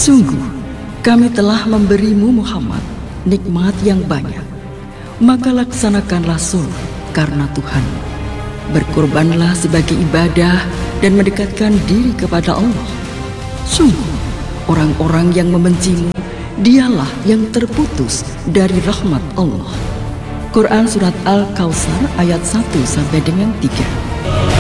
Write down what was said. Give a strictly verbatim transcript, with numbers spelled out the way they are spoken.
Sungguh, kami telah memberimu Muhammad nikmat yang banyak. Maka laksanakanlah sholat karena Tuhanmu. Berkorbanlah sebagai ibadah dan mendekatkan diri kepada Allah. Sungguh, orang-orang yang membencimu, dialah yang terputus dari rahmat Allah. Quran Surat Al-Kautsar ayat satu sampai dengan tiga.